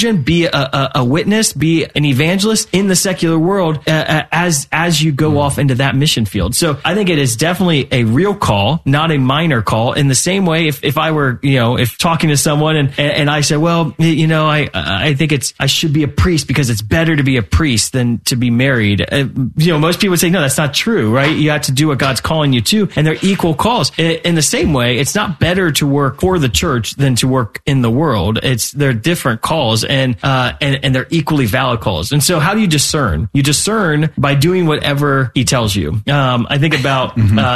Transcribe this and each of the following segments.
be a witness, be an evangelist in the secular world as you go off into that mission field. So I think it is definitely a real call, not a minor call. In the same way, if I were, if talking to someone and I said, well, I think I should be a priest because it's better to be a priest than to be married. Most people would say, no, that's not true, right? You have to do what God's calling you to, and they're equal calls. In the same way, it's not better to work for the church than to work in the world. They're different calls and they're equally valid calls. And so how do you discern? You discern by doing whatever he tells you. I think about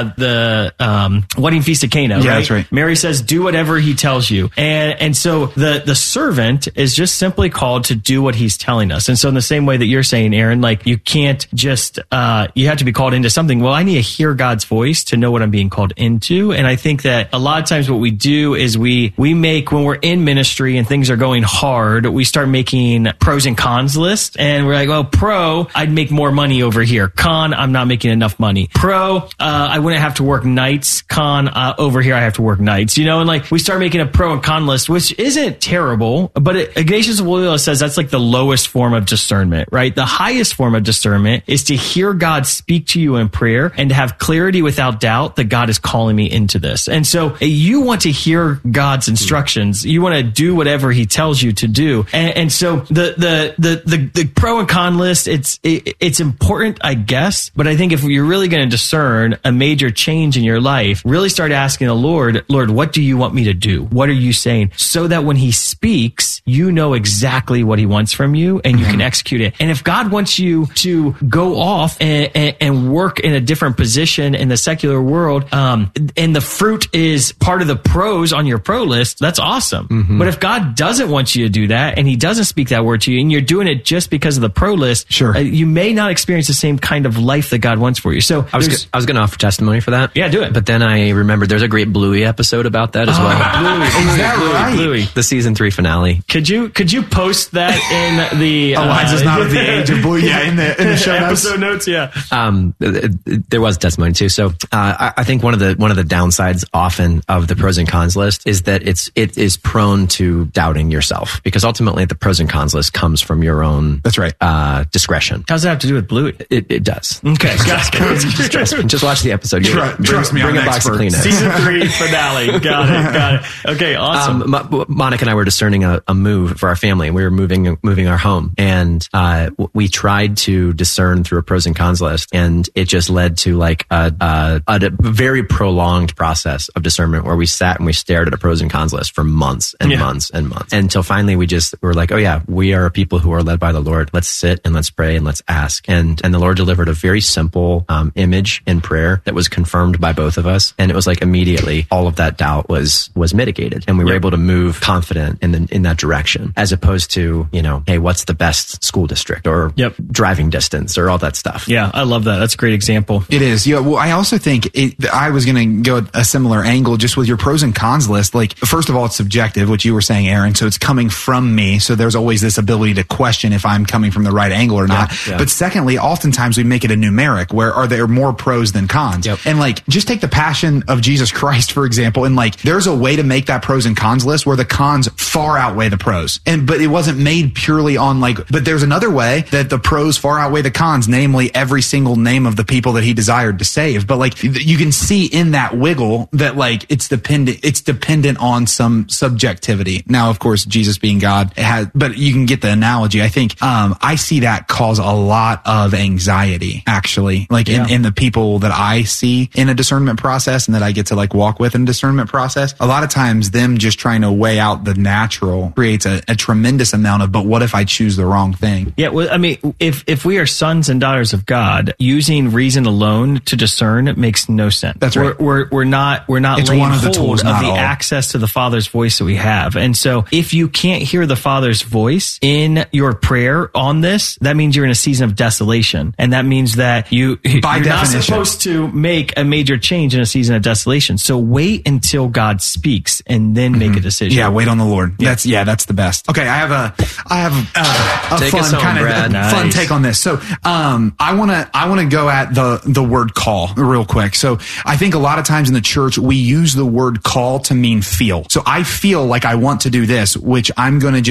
the wedding feast at Cana, right? That's right. Mary says, do whatever he tells you. And so the servant is just simply called to do what he's telling us. And so in the same way that you're saying, Aaron, like you can't just, you have to be called into something. Well, I need to hear God's voice to know what I'm being called into. And I think that a lot of times what we do is we make, when we're in ministry and things are going hard, we start making pros and cons lists. And we're like, well, pro, I'd make more money over here. Con, I'm not making enough money. Pro, I wouldn't have to work nights. Con, over here, I have to work nights, and like we start making a pro and con list, which isn't terrible, but Ignatius of Loyola says that's like the lowest form of discernment, right? The highest form of discernment is to hear God speak to you in prayer and to have clarity without doubt that God is calling me into this. And so you want to hear God's instructions. You want to do whatever he tells you to do. And so the pro and con list, it's important, I guess. But I think if you're really going to discern a major change in your life, really start asking the Lord, what do you want me to do? What are you saying? So that when he speaks, you know exactly what he wants from you and you can execute it. And if God wants you to go off and work in a different position in the secular world, and the fruit is part of the pros on your pro list, that's awesome. But if God doesn't want you to do that and he doesn't speak that word to you and you're doing it just because of the pro list, you may not experience the same kind of life that God wants for you. So I was going to offer testimony for that. Yeah, do it. But then I remembered there's a great Bluey episode about that as well. Bluey. Is that right? Bluey. The season 3 finale. Could you post that in the Elijah's is not at the age of Bluey. Yeah, in the show episode notes. Yeah. There was testimony too. So I think one of the downsides often of the pros and cons list is that it is prone to doubting yourself, because ultimately the pros and cons list comes from your own. That's right. Discretion. How's that have to do with Bluey? It does. Okay. Just watch the episode. Trust me, bring I'm a box of Kleenex. Season 3 finale. Got it. Okay, awesome. Monica and I were discerning a move for our family, and we were moving our home, and we tried to discern through a pros and cons list, and it just led to like a very prolonged process of discernment where we sat and we stared at a pros and cons list for months and months and months, until finally we were like, oh yeah, we are a people who are led by the Lord. Let's sit and let's pray and let's ask. And the Lord delivered a very simple image in prayer that was confirmed by both of us, and it was like immediately all of that doubt was mitigated, and we were able to move confident in that direction, as opposed to, hey, what's the best school district or driving distance or all that stuff. Yeah, I love that. That's a great example. It is. Yeah. Well, I also think I was going to go a similar angle just with your pros and cons list. Like, first of all, it's subjective, which you were saying, Aaron. So it's coming from me. So there's always this ability to question if I'm coming from the right angle or not. Yeah. But secondly, oftentimes we make it a numeric where are there more pros than cons? And like, just take the Passion of Jesus Christ, for example. And like, there's a way to make that pros and cons list where the cons far outweigh the pros. But it wasn't made purely on but there's another way that the pros far outweigh the cons, namely every single name of the people that he desired to save. But like, you can see in that wiggle that like, it's dependent on some subjectivity. Now, of course, Jesus being God but you can get the analogy. I think, I see that cause a lot of anxiety, actually, like in the people that I see in a discernment process and that I get to like walk with in a discernment process. A lot of times them just trying to weigh out the natural creates a tremendous amount of, but what if I choose the wrong thing? Yeah. Well, I mean, if we are sons and daughters of God, using reason alone to discern makes no sense. That's right. We're not it's laying one of the hold tools, of not the all. access to the Father's voice that we have. And so if you can't hear the Father's voice in your prayer on this, that means you're in a season of desolation. And that means that you're not supposed to make a major change in a season of desolation. So wait until God speaks and then make a decision. Yeah, wait on the Lord. That's the best. Okay, I have a fun kind of fun take on this. So I want to go at the word call real quick. So I think a lot of times in the church we use the word call to mean feel. So I feel like I want to do this, which I'm going to just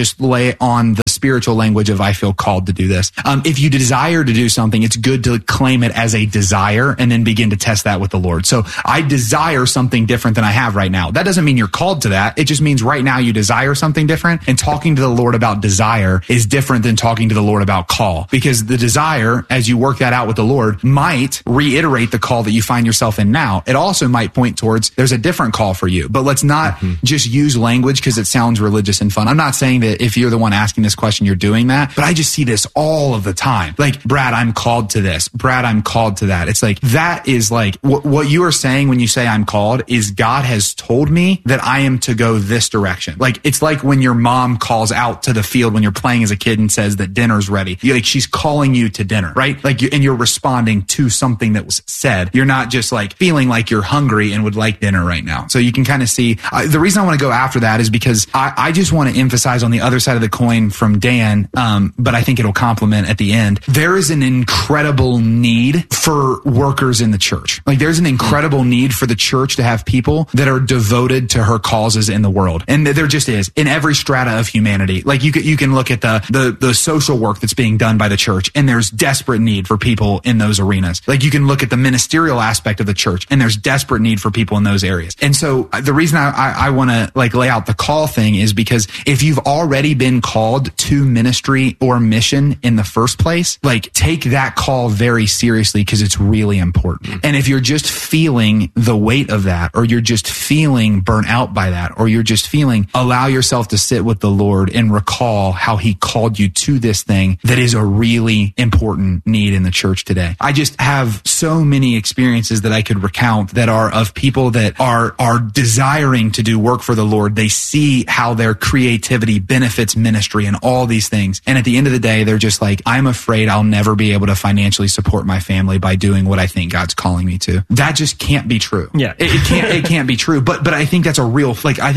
just lay on the spiritual language of I feel called to do this. If you desire to do something, it's good to claim it as a desire and then begin to test that with the Lord. So I desire something different than I have right now. That doesn't mean you're called to that. It just means right now you desire something different, and talking to the Lord about desire is different than talking to the Lord about call, because the desire, as you work that out with the Lord, might reiterate the call that you find yourself in now. It also might point towards there's a different call for you, but let's not just use language because it sounds religious and fun. I'm not saying that if you're the one asking this question, you're doing that, but I just see this all of the time. Like, Brad, I'm called to this. Brad, I'm called to that. It's like, that is like what you are saying when you say I'm called is God has told me that I am to go this direction. Like, it's like when your mom calls out to the field when you're playing as a kid and says that dinner's ready. Like, she's calling you to dinner, right? Like, and you're responding to something that was said. You're not just like feeling like you're hungry and would like dinner right now. So you can kind of see, the reason I want to go after that is because I just want to emphasize on the other side of the coin from Dan, but I think it'll complement at the end. There is an incredible need for workers in the church. Like, there's an incredible need for the church to have people that are devoted to her causes in the world. And there just is in every strata of humanity. Like, you can look at the social work that's being done by the church, and there's desperate need for people in those arenas. Like, you can look at the ministerial aspect of the church, and there's desperate need for people in those areas. And so the reason I want to like lay out the call thing is because if you've already been called to ministry or mission in the first place, like, take that call very seriously, because it's really important. And if you're just feeling the weight of that, or you're just feeling burnt out by that, or you're just feeling, allow yourself to sit with the Lord and recall how he called you to this thing that is a really important need in the church today. I just have so many experiences that I could recount that are of people that are desiring to do work for the Lord. They see how their creativity benefits ministry and all these things. And at the end of the day, they're just like, I'm afraid I'll never be able to financially support my family by doing what I think God's calling me to. That just can't be true. Yeah. It can't be true. But I think that's a real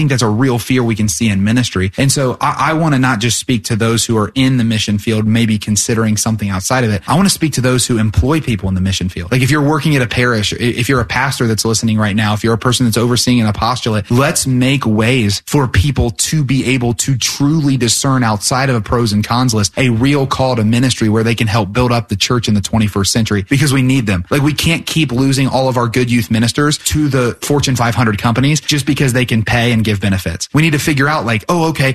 fear we can see in ministry. And so I want to not just speak to those who are in the mission field, maybe considering something outside of it. I want to speak to those who employ people in the mission field. Like, if you're working at a parish, if you're a pastor that's listening right now, if you're a person that's overseeing an apostolate, let's make ways for people to be able to truly discern outside of a pros and cons list a real call to ministry where they can help build up the church in the 21st century, because we need them. Like, we can't keep losing all of our good youth ministers to the Fortune 500 companies just because they can pay and give benefits. We need to figure out, like, oh, okay,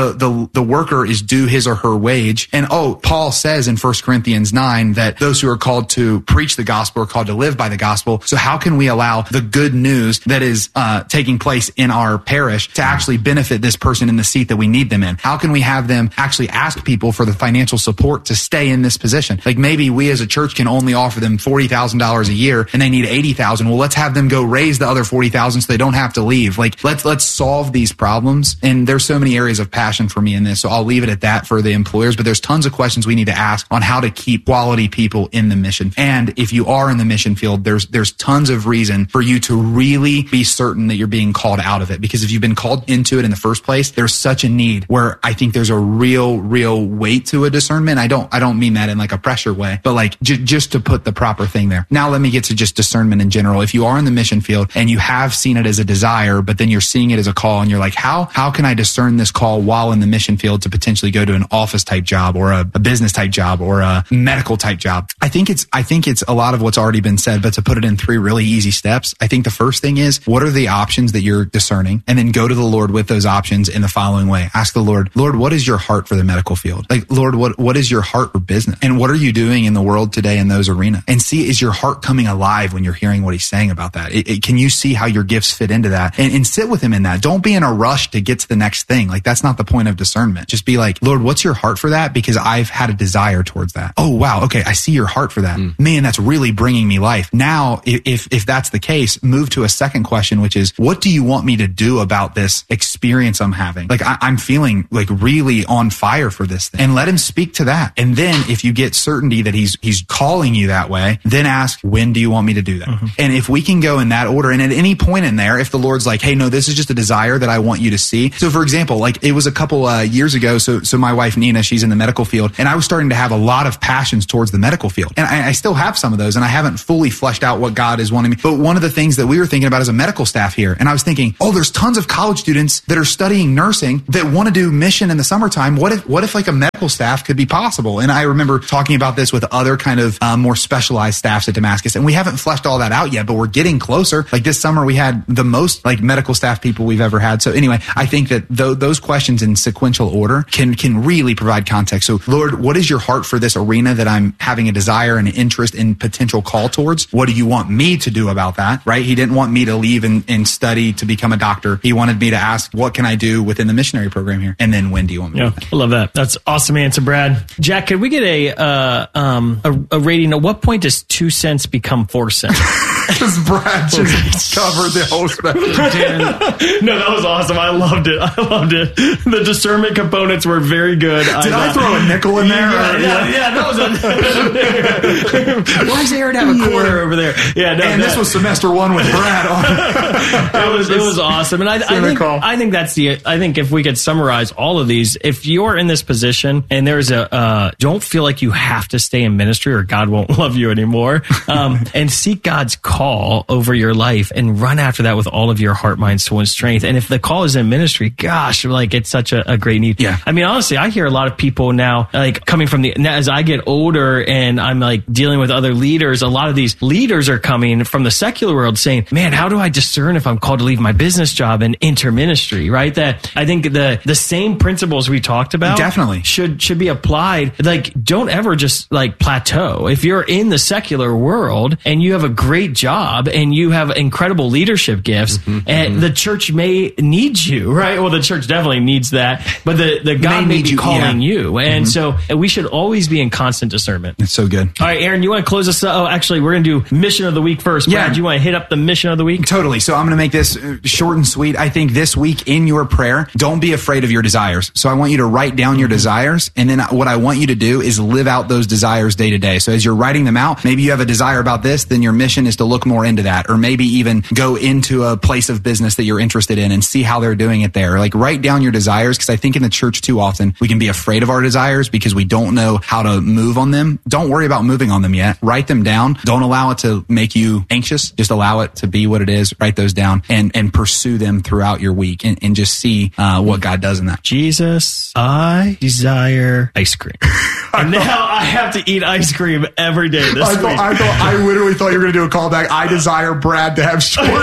the worker is due his or her wage. And Paul says in 1 Corinthians 9 that those who are called to preach the gospel are called to live by the gospel. So how can we allow the good news that is taking place in our parish to actually benefit this person in the seat that we need them in? How can we have them actually ask people for the financial support to stay in this position? Like, maybe we as a church can only offer them $40,000 a year and they need $80,000. Well, let's have them go raise the other $40,000 so they don't have to leave. Like, let's solve these problems. And there's so many areas of passion for me in this, so I'll leave it at that for the employers. But there's tons of questions we need to ask on how to keep quality people in the mission. And if you are in the mission field, there's tons of reason for you to really be certain that you're being called out of it. Because if you've been called into it in the first place, there's such a need where I think there's a real weight to a discernment. I don't mean that in like a pressure way, but like just to put the proper thing there. Now let me get to just discernment in general. If you are in the mission field and you have seen it as a desire, but then you're seeing it as a call and you're like, how can I discern this call while in the mission field to potentially go to an office type job or a business type job or a medical type job? I think it's a lot of what's already been said, but to put it in 3 really easy steps, I think the first thing is, what are the options that you're discerning? And then go to the Lord with those options in the following way. Ask the Lord, what is your heart for the medical field? Like, Lord, what is your heart for business? And what are you doing in the world today in those arenas? And see, is your heart coming alive when you're hearing what he's saying about that? Can you see how your gifts fit into that? And sit with him in that. Don't be in a rush to get to the next thing. Like, that's not the point of discernment. Just be like, Lord, what's your heart for that? Because I've had a desire towards that. Oh, wow. Okay. I see your heart for that. Man, that's really bringing me life. Now, if that's the case, move to a second question, which is, what do you want me to do about this experience I'm having? Like, I'm feeling like really on fire for this thing, and let him speak to that. And then if you get certainty that he's calling you that way, then ask, when do you want me to do that? And if we can go in that order, and at any point in there, if the Lord's like, hey, no, this is just a desire that I want you to see. So for example, like it was a couple years ago. So my wife, Nina, she's in the medical field, and I was starting to have a lot of passions towards the medical field. And I still have some of those, and I haven't fully fleshed out what God is wanting me. But one of the things that we were thinking about as a medical staff here, and I was thinking, oh, there's tons of college students that are studying nursing that want to to do mission in the summertime, what if like a medical staff could be possible? And I remember talking about this with other kind of more specialized staffs at Damascus, and we haven't fleshed all that out yet, but we're getting closer. Like this summer, we had the most like medical staff people we've ever had. So anyway, I think that those questions in sequential order can really provide context. So Lord, what is your heart for this arena that I'm having a desire and an interest in potential call towards? What do you want me to do about that? Right? He didn't want me to leave and study to become a doctor. He wanted me to ask, what can I do within the missionary program here? And then when do you want me to do that? I love that. That's awesome answer, Brad. Jack, could we get a rating? At what point does 2 cents become 4 cents? Because Brad just covered the whole spectrum. No, that was awesome. I loved it. The discernment components were very good. Did I throw a nickel in there? Yeah, that was Why does Aaron have a quarter over there? Yeah, no. And this was semester 1 with Brad on. It was awesome. And I think that's I think if we could summarize all of these, if you're in this position and there's don't feel like you have to stay in ministry or God won't love you anymore, and seek God's call over your life and run after that with all of your heart, mind, soul, and strength. And if the call is in ministry, gosh, like it's such a great need. Yeah. I mean, honestly, I hear a lot of people now, like coming from as I get older and I'm like dealing with other leaders, a lot of these leaders are coming from the secular world saying, man, how do I discern if I'm called to leave my business job and enter ministry, right? That I think the same principles we talked about definitely should be applied. Like, don't ever just like plateau. If you're in the secular world and you have a great job and you have incredible leadership gifts, and the church may need you, right? Well, the church definitely needs that, but the God may be calling you. And so we should always be in constant discernment. It's so good. All right, Aaron, you want to close us up? Oh, actually, we're going to do mission of the week first. Brad, you want to hit up the mission of the week? Totally. So I'm going to make this short and sweet. I think this week in your prayer, don't be afraid of your desires. So I want you to write down your desires. And then what I want you to do is live out those desires day to day. So as you're writing them out, maybe you have a desire about this, then your mission is to look more into that, or maybe even go into a place of business that you're interested in and see how they're doing it there. Like write down your desires, because I think in the church too often we can be afraid of our desires because we don't know how to move on them. Don't worry about moving on them yet. Write them down. Don't allow it to make you anxious. Just allow it to be what it is. Write those down and pursue them throughout your week and just see what God does in that. Jesus, I desire ice cream. And now I have to eat ice cream every day this week. I literally thought you were going to do a callback. I desire Brad to have shorter 2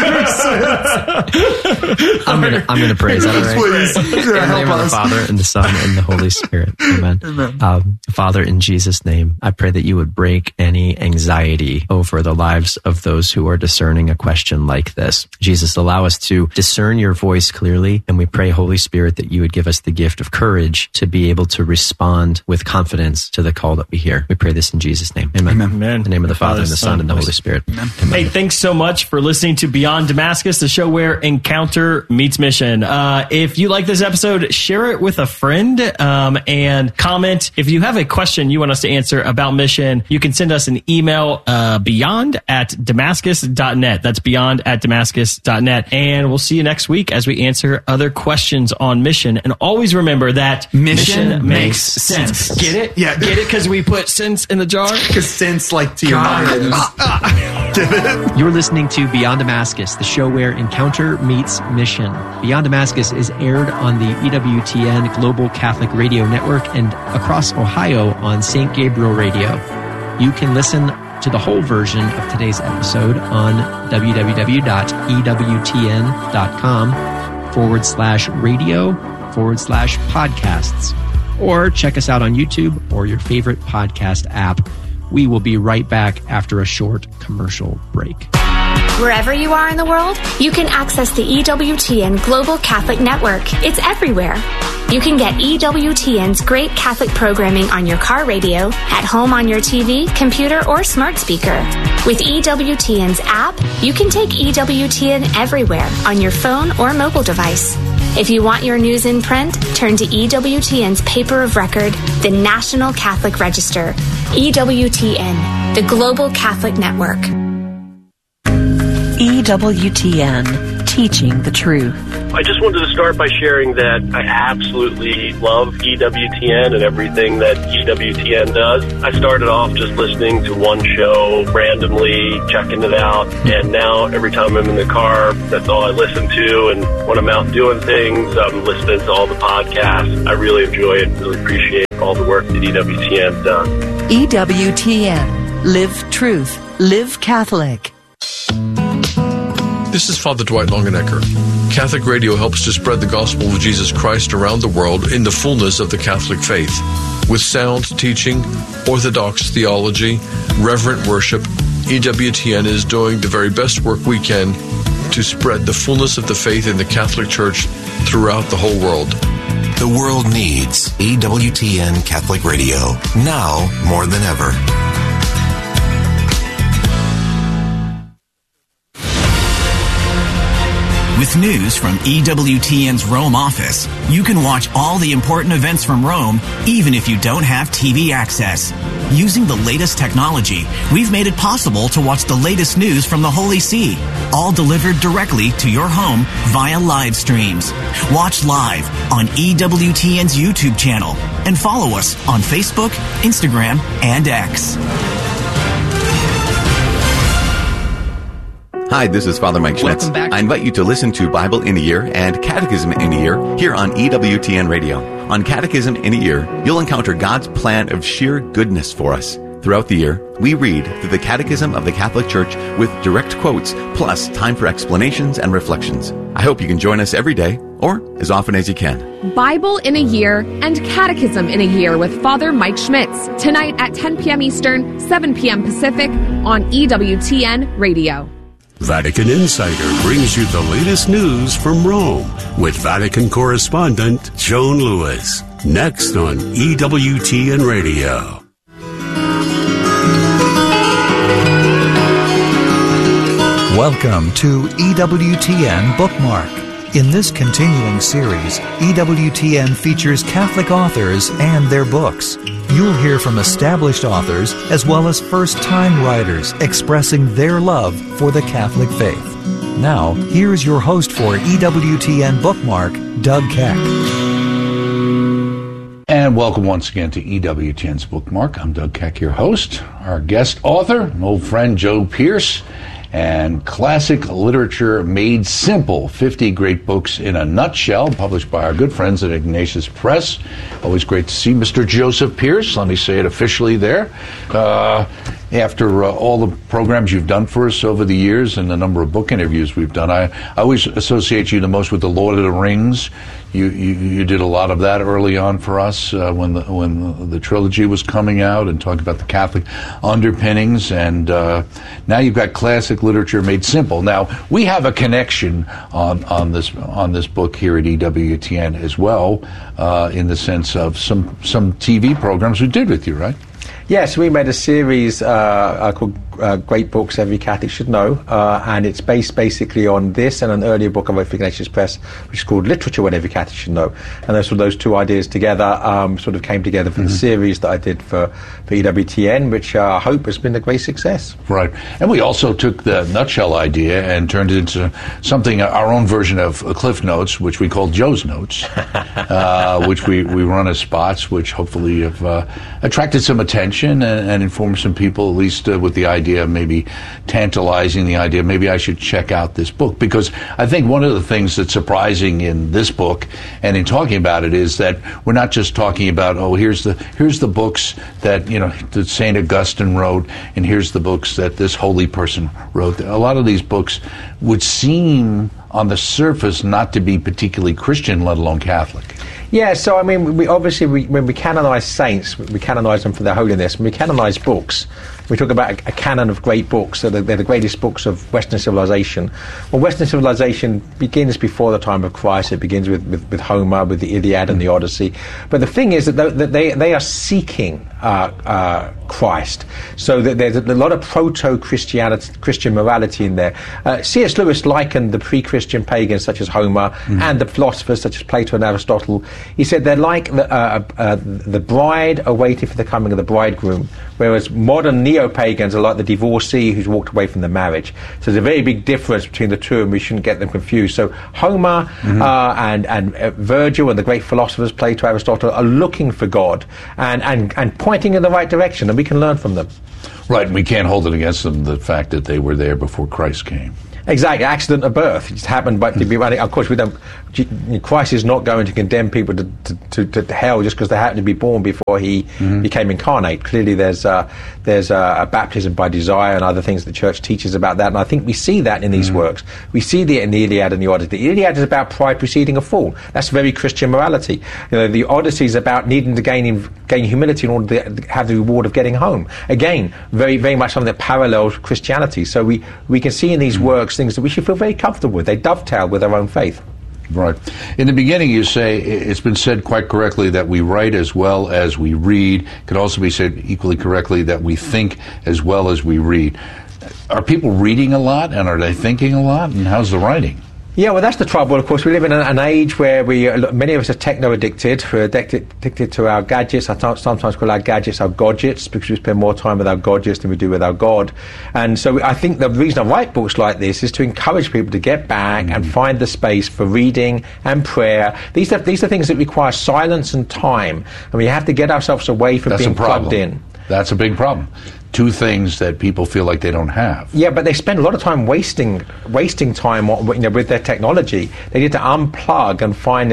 cents. I'm gonna pray. Is that all right? Please. In the name of the Father and the Son and the Holy Spirit. Amen. Father, in Jesus' name, I pray that you would break any anxiety over the lives of those who are discerning a question like this. Jesus, allow us to discern your voice clearly, and we pray, Holy Spirit, that you would give us the gift of courage to be able to respond with confidence to the call that we hear. We pray this in Jesus' name. Amen. Amen. In the name of the Father, and the Son, and the Holy Spirit. Amen. Hey, thanks so much for listening to Beyond Damascus, the show where encounter meets mission. If you like this episode, share it with a friend and comment. If you have a question you want us to answer about mission, you can send us an email, beyond@damascus.net. That's beyond@damascus.net. And we'll see you next week as we answer other questions on mission. And always remember that mission makes sense. Get it? Yeah. Get it? Because we put sense in the jar? Because sense like to your mind. You're listening to Beyond Damascus, the show where encounter meets mission. Beyond Damascus is aired on the EWTN Global Catholic Radio Network and across Ohio on St. Gabriel Radio. You can listen to the whole version of today's episode on www.ewtn.com/radio/podcasts, or check us out on YouTube or your favorite podcast app. We will be right back after a short commercial break. Wherever you are in the world, you can access the EWTN Global Catholic Network. It's everywhere. You can get EWTN's great Catholic programming on your car radio, at home on your TV, computer, or smart speaker. With EWTN's app, you can take EWTN everywhere on your phone or mobile device. If you want your news in print, turn to EWTN's paper of record, the National Catholic Register. EWTN, the Global Catholic Network. EWTN, teaching the truth. I just wanted to start by sharing that I absolutely love EWTN and everything that EWTN does. I started off just listening to one show randomly, checking it out, and now every time I'm in the car, that's all I listen to. And when I'm out doing things, I'm listening to all the podcasts. I really enjoy it, really appreciate all the work that EWTN does. EWTN. Live truth. Live Catholic. This is Father Dwight Longenecker. Catholic Radio helps to spread the gospel of Jesus Christ around the world in the fullness of the Catholic faith. With sound teaching, orthodox theology, reverent worship, EWTN is doing the very best work we can to spread the fullness of the faith in the Catholic Church throughout the whole world. The world needs EWTN Catholic Radio, now more than ever. With news from EWTN's Rome office, you can watch all the important events from Rome, even if you don't have TV access. Using the latest technology, we've made it possible to watch the latest news from the Holy See, all delivered directly to your home via live streams. Watch live on EWTN's YouTube channel and follow us on Facebook, Instagram, and X. Hi, this is Father Mike Schmitz. I invite you to listen to Bible in a Year and Catechism in a Year here on EWTN Radio. On Catechism in a Year, you'll encounter God's plan of sheer goodness for us. Throughout the year, we read through the Catechism of the Catholic Church with direct quotes, plus time for explanations and reflections. I hope you can join us every day, or as often as you can. Bible in a Year and Catechism in a Year with Father Mike Schmitz, tonight at 10 p.m. Eastern, 7 p.m. Pacific on EWTN Radio. Vatican Insider brings you the latest news from Rome with Vatican correspondent Joan Lewis. Next on EWTN Radio. Welcome to EWTN Bookmark. In this continuing series, EWTN features Catholic authors and their books. You'll hear from established authors as well as first-time writers expressing their love for the Catholic faith. Now, here's your host for EWTN Bookmark, Doug Keck. And welcome once again to EWTN's Bookmark. I'm Doug Keck, your host. Our guest author, an old friend, Joe Pierce, and Classic Literature Made Simple, 50 Great Books in a Nutshell, published by our good friends at Ignatius Press. Always great to see Mr. Joseph Pierce. Let me say it officially there. After all the programs you've done for us over the years and the number of book interviews we've done, I always associate you the most with The Lord of the Rings. You did a lot of that early on for us when the trilogy was coming out and talking about the Catholic underpinnings, and now you've got Classic Literature Made Simple. Now we have a connection on this book here at EWTN as well, in the sense of some TV programs we did with you, right? Yes, we made a series called Great Books Every Catholic Should Know, and it's based basically on this and an earlier book I wrote for Ignatius Press, which is called Literature What Every Catholic Should Know. And those two ideas together sort of came together for the series that I did for EWTN, which I hope has been a great success. Right. And we also took the nutshell idea and turned it into something, our own version of Cliff Notes, which we call Joe's Notes, which we run as spots, which hopefully have attracted some attention and informed some people, at least with the idea, maybe tantalizing the idea, maybe I should check out this book. Because I think one of the things that's surprising in this book and in talking about it is that we're not just talking about, here's the books that, that St. Augustine wrote, and here's the books that this holy person wrote. A lot of these books would seem on the surface not to be particularly Christian, let alone Catholic. Yeah, so I mean, when we canonize saints, we canonize them for their holiness. When we canonize books, we talk about a canon of great books, so they're the greatest books of Western civilization. Well, Western civilization begins before the time of Christ. It begins with Homer, with the Iliad and the Odyssey. But the thing is that they are seeking Christ. So that there's a lot of proto-Christianity, Christian morality in there. C.S. Lewis likened the pre-Christian pagans such as Homer and the philosophers such as Plato and Aristotle. He said they're like the bride awaiting for the coming of the bridegroom, whereas modern neo-pagans are like the divorcee who's walked away from the marriage. So there's a very big difference between the two, and we shouldn't get them confused. So Homer and Virgil and the great philosophers, Plato, Aristotle, are looking for God and pointing in the right direction, and we can learn from them. Right, and we can't hold it against them, the fact that they were there before Christ came. Exactly, accident of birth. It just happened, but to be running. Of course, we don't. Christ is not going to condemn people to hell just because they happen to be born before he became incarnate. Clearly, there's a baptism by desire and other things the church teaches about that, and I think we see that in these works. We see that in the Iliad and the Odyssey. The Iliad is about pride preceding a fall. That's very Christian morality. The Odyssey is about needing to gain humility in order to have the reward of getting home. Again, very very much something that parallels Christianity. So we can see in these works things that we should feel very comfortable with. They dovetail with our own faith. Right. In the beginning, you say, it's been said quite correctly that we write as well as we read. It could also be said equally correctly that we think as well as we read. Are people reading a lot, and are they thinking a lot, and how's the writing? Yeah, well, that's the trouble. Of course, we live in an age where many of us are techno-addicted. We're addicted to our gadgets. I sometimes call our gadgets our godgets, because we spend more time with our godgets than we do with our God. And so I think the reason I write books like this is to encourage people to get back and find the space for reading and prayer. These are things that require silence and time, and we have to get ourselves away from being plugged in. That's a big problem. Two things that people feel like they don't have. Yeah, but they spend a lot of time wasting time with their technology. They need to unplug and find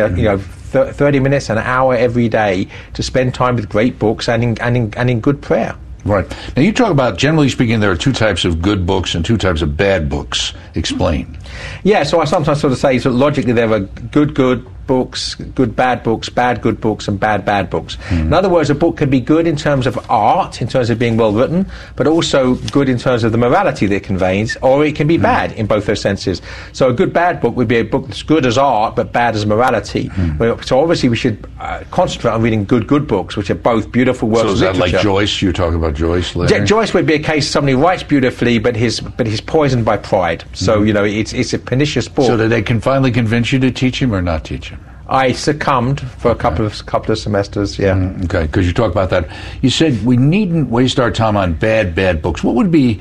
30 minutes, an hour every day to spend time with great books and in good prayer. Right. Now you talk about, generally speaking, there are two types of good books and two types of bad books. Explain. Yeah, so I sometimes sort of say, so logically there are good books, bad books, bad good books, and bad books. In other words, a book can be good in terms of art, in terms of being well written, but also good in terms of the morality that it conveys, or it can be bad in both those senses. So a good bad book would be a book that's good as art, but bad as morality. So obviously we should concentrate on reading good books, which are both beautiful works of literature. So is that like Joyce? You're talking about Joyce later? Joyce would be a case of somebody who writes beautifully, but he's poisoned by pride. So, it's a pernicious book. So that they can finally convince you to teach him or not teach him? I succumbed for a couple of semesters, yeah. Okay, because you talk about that. You said we needn't waste our time on bad books. What would be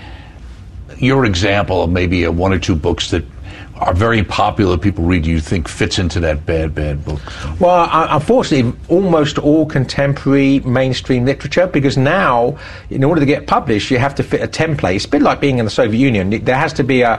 your example of maybe one or two books that are very popular, people read, you think fits into that bad book? Well, unfortunately, almost all contemporary mainstream literature, because now, in order to get published, you have to fit a template. It's a bit like being in the Soviet Union. There has to be a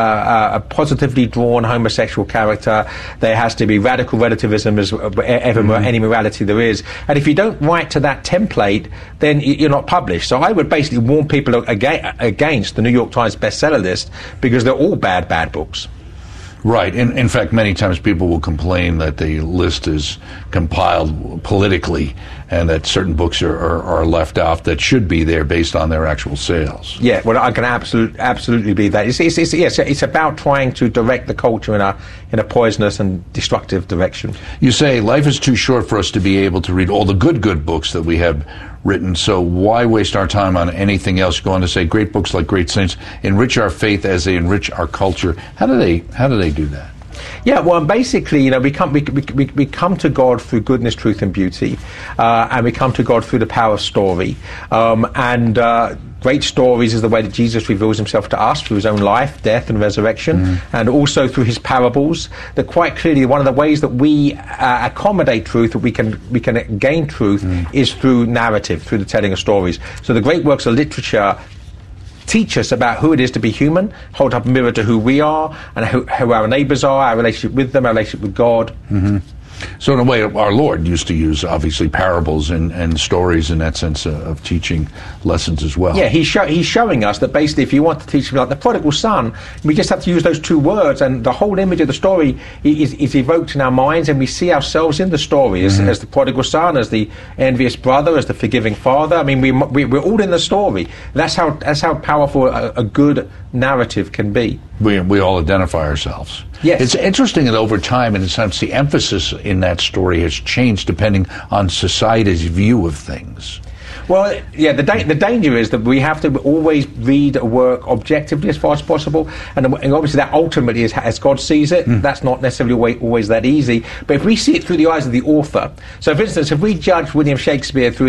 positively drawn homosexual character. There has to be radical relativism as any morality there is. And if you don't write to that template, then you're not published. So I would basically warn people against the New York Times bestseller list, because they're all bad books. Right. In fact, many times people will complain that the list is compiled politically and that certain books are left out that should be there based on their actual sales. Yeah, well, I can absolutely believe that. It's about trying to direct the culture in a poisonous and destructive direction. You say life is too short for us to be able to read all the good books that we have written, so why waste our time on anything else? You go on to say great books like great saints enrich our faith as they enrich our culture. How do they do that? Yeah, well, basically, we come to God through goodness, truth, and beauty, and we come to God through the power of story. Great stories is the way that Jesus reveals himself to us through his own life, death, and resurrection, and also through his parables. That quite clearly, one of the ways that we accommodate truth, that we can gain truth, is through narrative, through the telling of stories. So the great works of literature teach us about who it is to be human, hold up a mirror to who we are, and who our neighbours are, our relationship with them, our relationship with God. So in a way, our Lord used to use, obviously, parables and stories in that sense of teaching lessons as well. Yeah, he's showing us that basically if you want to teach, like the prodigal son, we just have to use those two words, and the whole image of the story is evoked in our minds, and we see ourselves in the story as the prodigal son, as the envious brother, as the forgiving father. I mean, we're all in the story. That's how powerful a good narrative can be. We all identify ourselves. Yes. It's interesting that over time, in a sense, the emphasis in that story has changed depending on society's view of things. Well, yeah, the danger is that we have to always read a work objectively as far as possible, and obviously that ultimately is as God sees it. That's not necessarily always that easy. But if we see it through the eyes of the author, so for instance, if we judge William Shakespeare through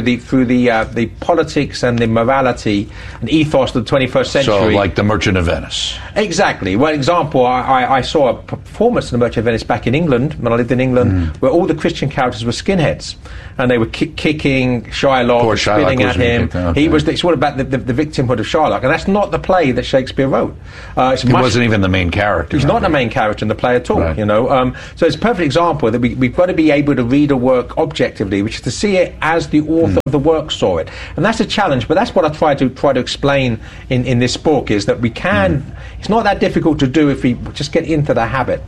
the politics and the morality and ethos of the 21st century, So, like The Merchant of Venice. Exactly. Well, example, I saw a performance in The Merchant of Venice back in England, when I lived in England, where all the Christian characters were skinheads. And they were kicking Shylock, spitting at him. It's all about the victimhood of Shylock. And that's not the play that Shakespeare wrote. He wasn't even the main character. He's not the main character in the play at all, Right. you know. So it's a perfect example that we've got to be able to read a work objectively, which is to see it as the author of the work saw it. And that's a challenge, but that's what I try to explain in this book, is that we can, it's not that difficult to do if we just get into the habit.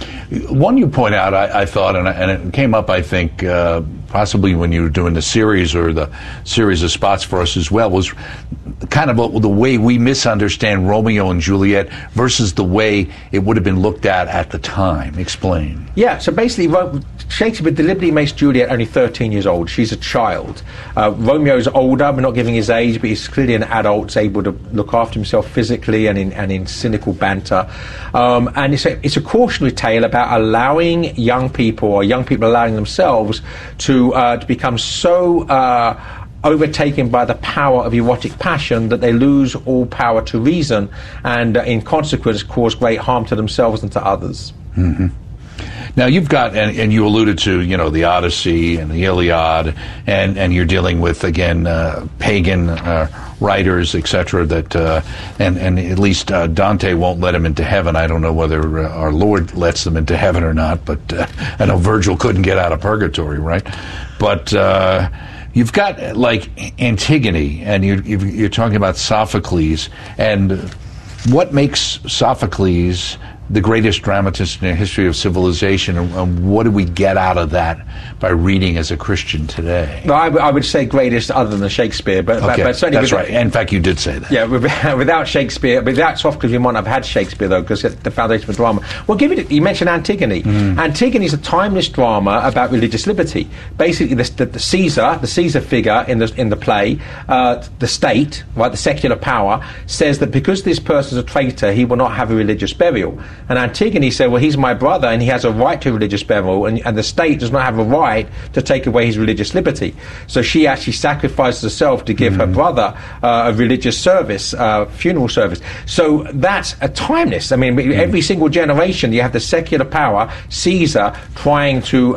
One you point out, I thought, and it came up, I think, possibly when you were doing the series or the series of spots for us as well, was kind of the way we misunderstand Romeo and Juliet versus the way it would have been looked at the time. Explain. Yeah, so basically, Shakespeare deliberately makes Juliet only 13 years old. She's a child. Romeo's older, we're not giving his age, but he's clearly an adult, able to look after himself physically and in cynical banter. And it's a cautionary tale about allowing young people, or young people allowing themselves to become so overtaken by the power of erotic passion that they lose all power to reason, and in consequence cause great harm to themselves and to others. Mm-hmm. Now you've got, and you alluded to, you know, the Odyssey and the Iliad, and you're dealing with, again, pagan writers, etc. That and at least Dante won't let him into heaven. I don't know whether our Lord lets them into heaven or not, but I know Virgil couldn't get out of purgatory, right? But you've got like Antigone, and you're talking about Sophocles, and what makes Sophocles the greatest dramatist in the history of civilization, and what do we get out of that by reading as a Christian today? Well, I would say greatest other than Shakespeare, but certainly that's right. In fact, you did say that. Yeah, without Shakespeare, without Sophocles, we might have had Shakespeare though, because it's the foundation of drama. Well, you mentioned Antigone. Antigone is a timeless drama about religious liberty. Basically, the Caesar figure in the play, the state, right, the secular power, says that because this person is a traitor, he will not have a religious burial. And Antigone said, well, he's my brother and he has a right to religious burial, and the state does not have a right to take away his religious liberty. So she actually sacrifices herself to give her brother a religious service, funeral service. So that's a timeless. I mean, every single generation you have the secular power, Caesar, trying to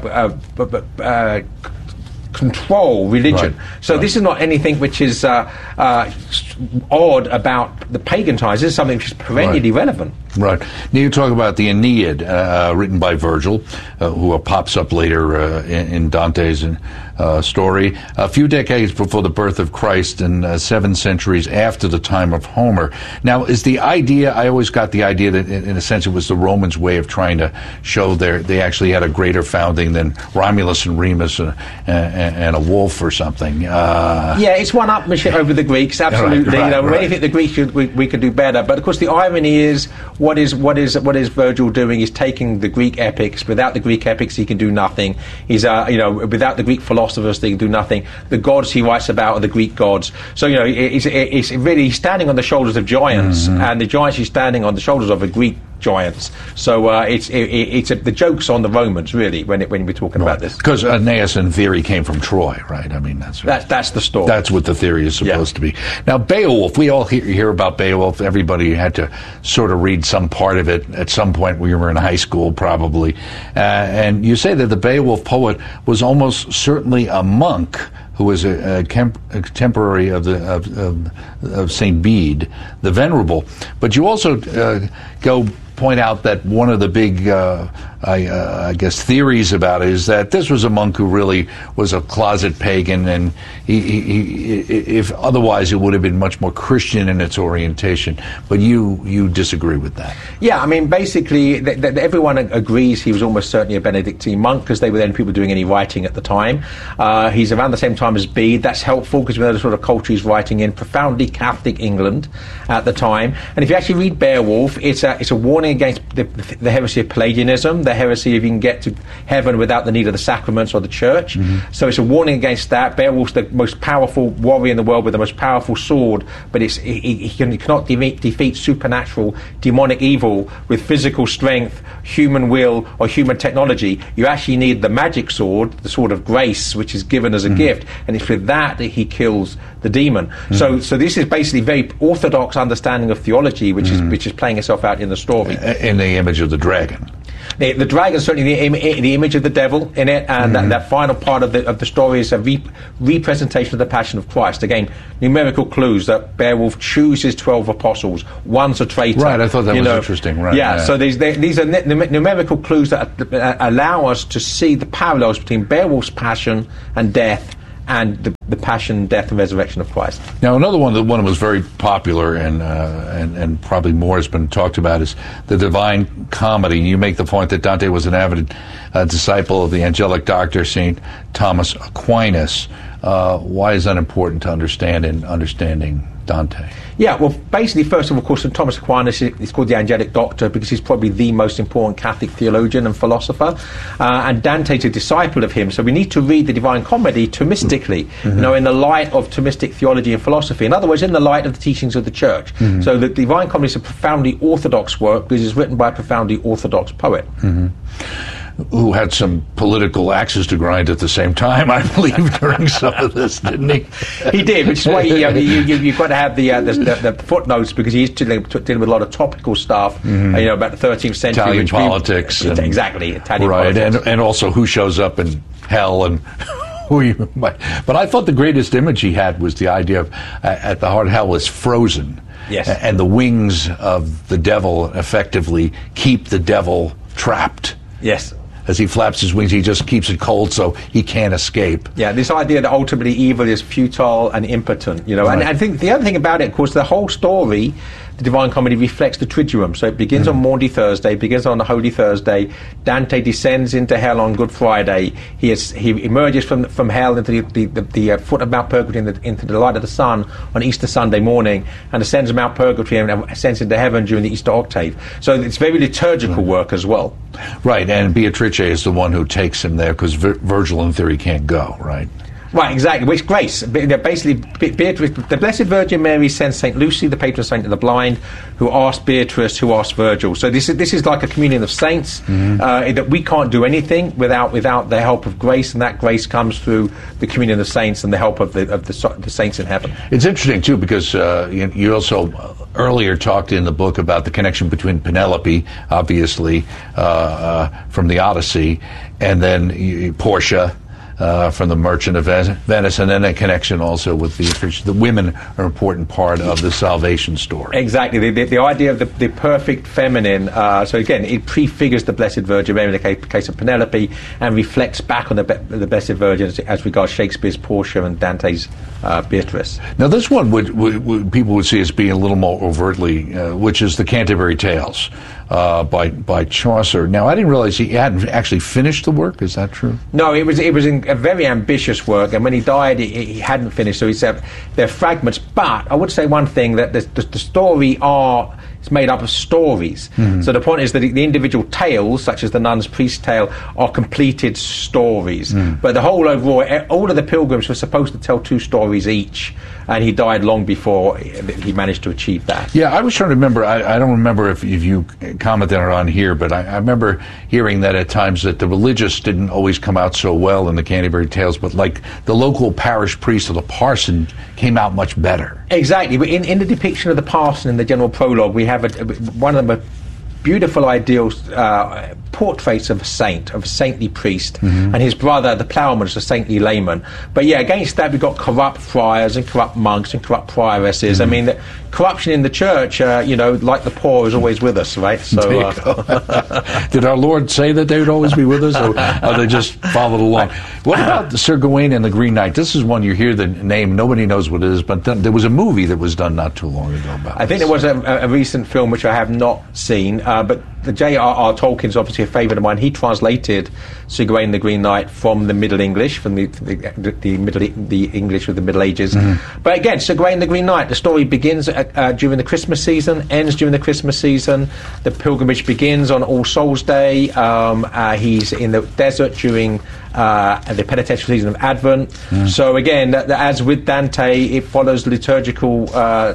control religion. Right. So this is not anything which is odd about the pagan times. This is something which is perennially relevant. Right. Now you talk about the Aeneid, written by Virgil, who pops up later in Dante's story, a few decades before the birth of Christ and 7 centuries after the time of Homer. Now, is the idea, I always got the idea that in a sense it was the Romans' way of trying to show they actually had a greater founding than Romulus and Remus and a wolf or something. Yeah, it's one upmanship over the Greeks, absolutely. Right, When you think the Greeks we could do better, but of course the irony is what is Virgil doing? He's taking the Greek epics. Without the Greek epics, he can do nothing. He's without the Greek philosophers, they can do nothing. The gods he writes about are the Greek gods. So it's really standing on the shoulders of giants, and the giants he's standing on the shoulders of are Greek giants. So it's the joke's on the Romans, really, when we're talking about this. Because Aeneas in theory came from Troy, right? I mean, that's the story. That's what the theory is supposed to be. Now, Beowulf, we all hear about Beowulf. Everybody had to sort of read some part of it at some point when you were in high school, probably. And you say that the Beowulf poet was almost certainly a monk who was a contemporary of Saint Bede, the Venerable. But you also point out that one of the big, I guess, theories about it is that this was a monk who really was a closet pagan, and he if otherwise it would have been much more Christian in its orientation. But you disagree with that? Yeah, I mean, basically, everyone agrees he was almost certainly a Benedictine monk, because they were the only people doing any writing at the time. He's around the same time as Bede. That's helpful because we know the sort of culture he's writing in, profoundly Catholic England at the time. And if you actually read Beowulf, it's a warning warning against the heresy of Pelagianism, the heresy of you can get to heaven without the need of the sacraments or the church. So it's a warning against that. Beowulf's the most powerful warrior in the world with the most powerful sword, but he cannot defeat supernatural, demonic evil with physical strength, human will, or human technology. You actually need the magic sword, the sword of grace, which is given as a gift, and it's with that he kills the demon. So this is basically very orthodox understanding of theology, which is playing itself out in the story. In the image of the dragon. The dragon is certainly the image of the devil in it, and that final part of the story is a representation of the Passion of Christ. Again, numerical clues that Beowulf chooses 12 apostles. One's a traitor. Right, I thought that was interesting. Right. Yeah, so these are numerical clues that allow us to see the parallels between Beowulf's passion and death and the passion, death, and resurrection of Christ. Now, another one that was very popular and probably more has been talked about is the Divine Comedy. You make the point that Dante was an avid disciple of the angelic doctor, St. Thomas Aquinas. Why is that important to understand in understanding Dante? Yeah, well, basically, first of all, of course, St. Thomas Aquinas is called the angelic doctor because he's probably the most important Catholic theologian and philosopher, and Dante's a disciple of him, so we need to read the Divine Comedy Thomistically, in the light of Thomistic theology and philosophy. In other words, in the light of the teachings of the Church. So the Divine Comedy is a profoundly orthodox work because it's written by a profoundly orthodox poet. Who had some political axes to grind at the same time, I believe, during some of this, didn't he? He did, which is why you've got to have the footnotes because he's dealing with a lot of topical stuff, about the 13th century. Italian politics. Exactly, Italian right, politics. And also who shows up in hell and who you might. But I thought the greatest image he had was the idea of at the heart of hell is frozen. Yes. And the wings of the devil effectively keep the devil trapped. Yes. As he flaps his wings, he just keeps it cold so he can't escape. Yeah, this idea that ultimately evil is futile and impotent, Right. And I think the other thing about it, of course, the whole story, the Divine Comedy, reflects the Triduum. So it begins on Maundy Thursday, begins on the Holy Thursday. Dante descends into hell on Good Friday. He emerges from hell into the foot of Mount Purgatory into the light of the sun on Easter Sunday morning, and ascends to Mount Purgatory and ascends into heaven during the Easter octave. So it's very liturgical work as well. Right, and Beatrice is the one who takes him there because Virgil, in theory, can't go, right? Right, exactly. Well, it's grace. Basically, Beatrice, the Blessed Virgin Mary sends St. Lucy, the patron saint of the blind, who asked Beatrice, who asked Virgil. So this is like a communion of saints, that we can't do anything without the help of grace, and that grace comes through the communion of saints and the help of the saints in heaven. It's interesting, too, because you also earlier talked in the book about the connection between Penelope, obviously, from the Odyssey, and then Portia, from the Merchant of Venice, and then a connection also with Beatrice. The women are an important part of the salvation story. Exactly. The idea of the perfect feminine, so again, it prefigures the Blessed Virgin Mary in the case of Penelope and reflects back on the Blessed Virgin as regards Shakespeare's Portia and Dante's Beatrice. Now this one would people would see as being a little more overtly, which is the Canterbury Tales by Chaucer. Now I didn't realize he hadn't actually finished the work. Is that true? No, it was a very ambitious work, and when he died, he hadn't finished. So he said they're fragments. But I would say one thing, that the story is made up of stories. So the point is that the individual tales, such as the Nun's Priest Tale, are completed stories. But the whole overall, all of the pilgrims were supposed to tell 2 stories each, and he died long before he managed to achieve that. Yeah, I was trying to remember. I don't remember if you commented on here, but I remember hearing that at times that the religious didn't always come out so well in the Canterbury Tales, but like the local parish priest or the parson came out much better. Exactly. But in the depiction of the parson in the general prologue, we have one of the beautiful ideal portraits of a saint, of a saintly priest, and his brother, the ploughman, is a saintly layman. But yeah, against that we've got corrupt friars and corrupt monks and corrupt prioresses. I mean, the corruption in the church, like the poor, is always with us, right? So, did our Lord say that they would always be with us, or they just followed along? What about the Sir Gawain and the Green Knight? This is one you hear the name, nobody knows what it is, but there was a movie that was done not too long ago about I think there was a recent film which I have not seen, but J.R.R. Tolkien is obviously a favourite of mine. He translated Sir Gawain the Green Knight from the Middle English, from the English of the Middle Ages. But again, Sir Gawain the Green Knight, the story begins during the Christmas season, ends during the Christmas season. The pilgrimage begins on All Souls Day. He's in the desert during the penitential season of Advent. So again, as with Dante, it follows liturgical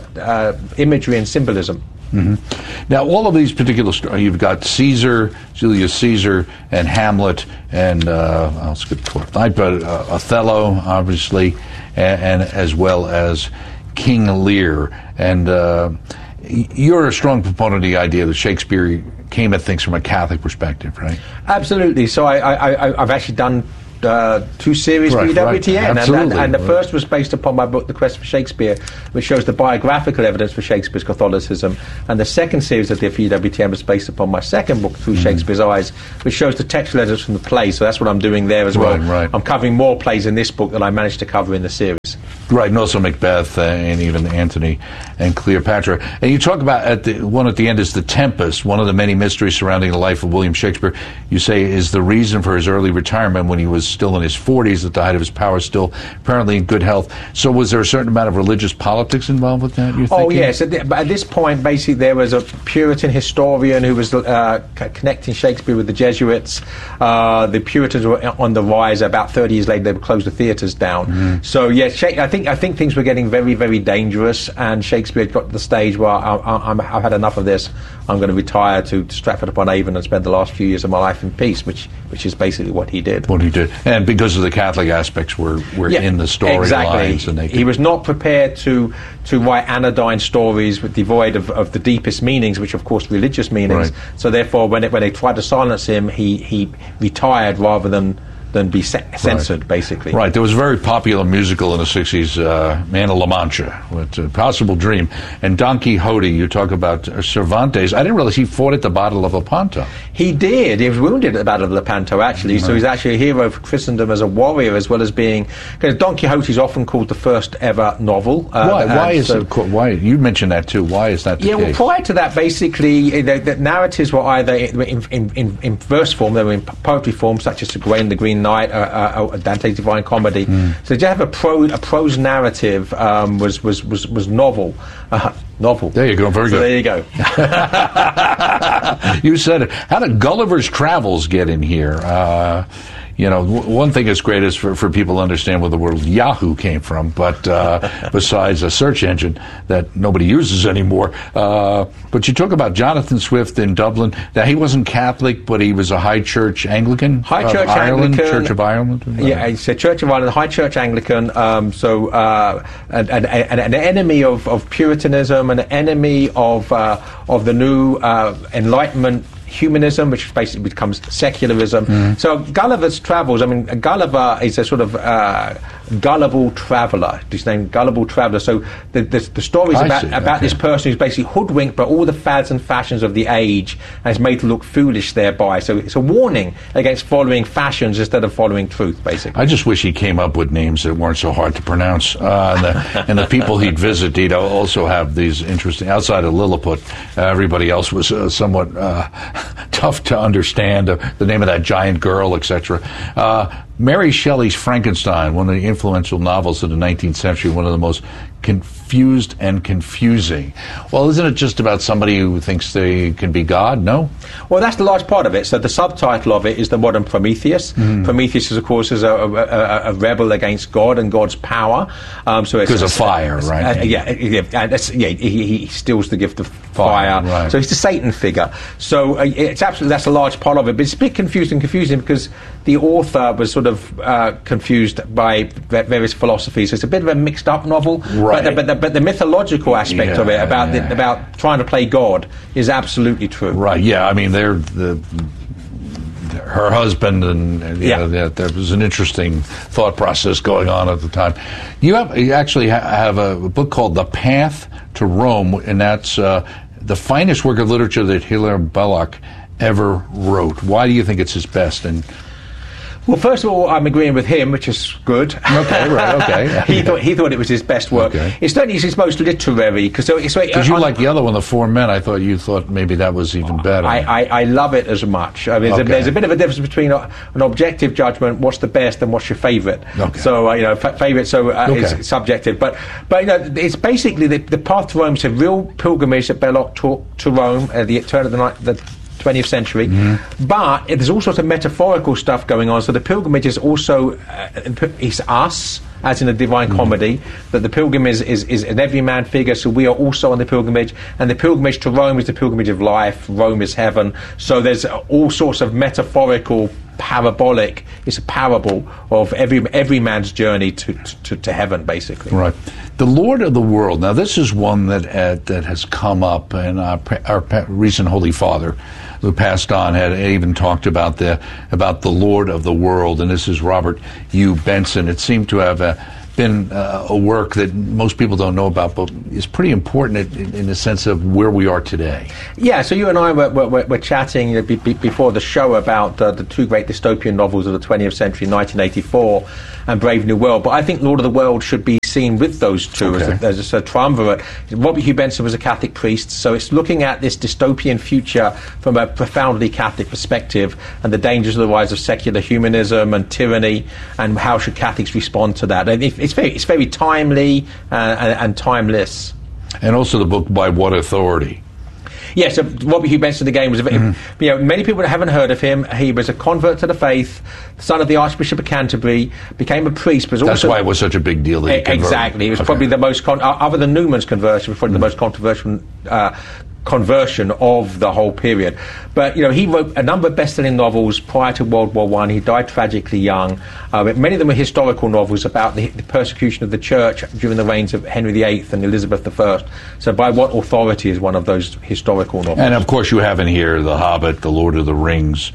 imagery and symbolism. Now, all of these particular stories, you've got Caesar, Julius Caesar, and Hamlet, and I'll skip Twelfth Night, but Othello, obviously, and as well as King Lear. And you're a strong proponent of the idea that Shakespeare came at things from a Catholic perspective, right? Absolutely. So I've actually done 2 series for EWTN, and the first was based upon my book, The Quest for Shakespeare, which shows the biographical evidence for Shakespeare's Catholicism, and the second series of the EWTN was based upon my second book, Through Shakespeare's Eyes, which shows the textual evidence from the play. So that's what I'm doing there as well. Right. I'm covering more plays in this book than I managed to cover in the series. Right, and also Macbeth and even Antony and Cleopatra. And you talk about one at the end is The Tempest, one of the many mysteries surrounding the life of William Shakespeare. You say is the reason for his early retirement when he was still in his 40s, at the height of his power, still apparently in good health. So was there a certain amount of religious politics involved with that, you think? Oh, yes. At this point, basically, there was a Puritan historian who was connecting Shakespeare with the Jesuits. The Puritans were on the rise. About 30 years later, they would close the theatres down. So, yes, I think things were getting very, very dangerous, and Shakespeare got to the stage where I've had enough of this. I'm going to retire to Stratford-upon-Avon and spend the last few years of my life in peace, which is basically what he did. And because of the Catholic aspects were in the storylines. Exactly. And he was not prepared to write anodyne stories devoid of the deepest meanings, which of course religious meanings. Right. So therefore, when they tried to silence him, he retired rather than be censored, basically. Right. There was a very popular musical in the 60s, Man of La Mancha, with Possible Dream. And Don Quixote, you talk about Cervantes. I didn't realize he fought at the Battle of Lepanto. He did. He was wounded at the Battle of Lepanto, actually. Right. So he's actually a hero for Christendom as a warrior, as well as being... Because Don Quixote is often called the first ever novel. Why is it called... Why? You mentioned that, too. Why is that the case? Well, prior to that, basically, the narratives were either in verse form, they were in poetry form, such as Gawain the Green Knight, Dante's Divine Comedy. So to have a prose narrative was novel. Novel. There you go. Very good. There you go. You said it. How did Gulliver's Travels get in here? One thing that's great is for people to understand where the word Yahoo came from, but besides a search engine that nobody uses anymore. But you talk about Jonathan Swift in Dublin. Now, he wasn't Catholic, but he was a High Church Anglican? Anglican. Church of Ireland? Yeah, it's a Church of Ireland, High Church Anglican. An enemy of Puritanism, an enemy of the new Enlightenment humanism, which basically becomes secularism. So Gulliver's Travels, Gulliver is a sort of gullible traveller. His name, Gullible Traveller. So the story is about this person who's basically hoodwinked by all the fads and fashions of the age and is made to look foolish thereby. So it's a warning against following fashions instead of following truth, basically. I just wish he came up with names that weren't so hard to pronounce. And the people he'd visit, he'd also have these interesting, outside of Lilliput, everybody else was somewhat tough to understand, the name of that giant girl, etc. Mary Shelley's Frankenstein, one of the influential novels of the 19th century, one of the most confused and confusing. Well, isn't it just about somebody who thinks they can be God? No? Well, that's the large part of it. So the subtitle of it is The Modern Prometheus. Prometheus, of course, is a rebel against God and God's power. Because of fire, right? He steals the gift of fire. Right. So he's the Satan figure. So that's a large part of it. But it's a bit confusing because the author was sort of confused by various philosophies. So it's a bit of a mixed-up novel. Right. But the mythological aspect of it, about trying to play God, is absolutely true. Right, yeah. Her husband, and there was an interesting thought process going on at the time. You actually have a book called The Path to Rome, and that's the finest work of literature that Hilaire Belloc ever wrote. Why do you think it's his best? Well, first of all, I'm agreeing with him, which is good. Okay, right, okay. he thought it was his best work. Okay. It's certainly his most literary. Because you like the other one, The Four Men. I thought you thought maybe that was even better. I love it as much. I mean, there's a bit of a difference between an objective judgment, what's the best, and what's your favourite. Okay. So, favourite is subjective. But it's basically the path to Rome is a real pilgrimage that Belloc took to Rome at the turn of the 20th century, but there's all sorts of metaphorical stuff going on. So the pilgrimage is also it's us, as in a Divine Comedy, that the pilgrim is an everyman figure, so we are also on the pilgrimage, and the pilgrimage to Rome is the pilgrimage of life. Rome is heaven. So there's all sorts of metaphorical, parabolic. It's a parable of every man's journey to heaven, basically. Right. The Lord of the World. Now, this is one that has come up, and our recent Holy Father, who passed on, had even talked about the Lord of the World, and this is Robert U. Benson. It seemed to have been a work that most people don't know about, but is pretty important in the sense of where we are today. Yeah, so you and I were chatting before the show about the two great dystopian novels of the 20th century, 1984 and Brave New World, but I think Lord of the World should be seen with those two as a triumvirate. Robert Hugh Benson was a Catholic priest, so it's looking at this dystopian future from a profoundly Catholic perspective and the dangers of the rise of secular humanism and tyranny, and how should Catholics respond to that. And it's very timely and timeless. And also the book By What Authority? Yes, so Robert Hugh Benson again was many people haven't heard of him. He was a convert to the faith, son of the Archbishop of Canterbury, became a priest. But that's why it was such a big deal that he converted. Exactly. It was probably the most, other than Newman's conversion, probably the most controversial conversion of the whole period. But he wrote a number of best-selling novels prior to World War I. He died tragically young. Many of them were historical novels about the persecution of the church during the reigns of Henry VIII and Elizabeth I. So By What Authority is one of those historical novels. And of course you have in here The Hobbit, The Lord of the Rings,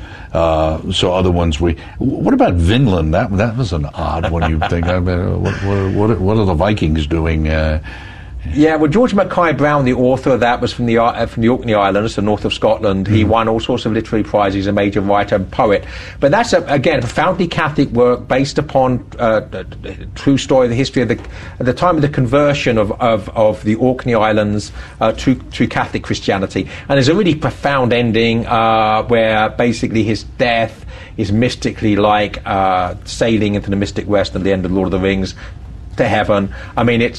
so other ones. What about Vinland? That was an odd one, you think. I mean, what are the Vikings doing? Yeah, well, George Mackay Brown, the author of that, was from the Orkney Islands, the north of Scotland. He won all sorts of literary prizes. He's a major writer and poet. But that's, again, a profoundly Catholic work based upon true story of the history of at the time of the conversion of the Orkney Islands to Catholic Christianity. And there's a really profound ending where basically his death is mystically like sailing into the mystic west and the end of Lord of the Rings, to heaven. I mean, it's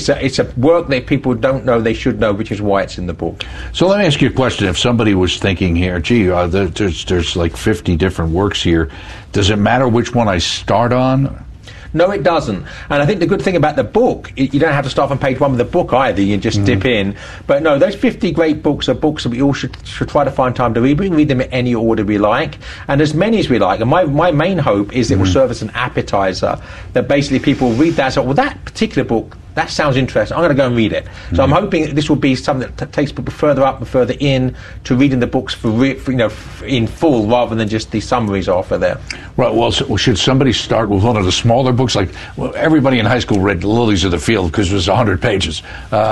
a work that people don't know they should know, which is why it's in the book. So let me ask you a question. If somebody was thinking here, gee, there's like 50 different works here, does it matter which one I start on? No, it doesn't. And I think the good thing about the book, you don't have to start on page 1 with the book either. You just dip in. But no, those 50 great books are books that we all should try to find time to read. We can read them in any order we like, and as many as we like. And my main hope is it will serve as an appetizer, that basically people read that and say, well, that particular book, that sounds interesting, I'm going to go and read it. So I'm hoping this will be something that takes people further up and further in to reading the books in full, rather than just the summaries offer there. Right. Well, should somebody start with one of the smaller books? Like, everybody in high school read Lilies of the Field because it was 100 pages.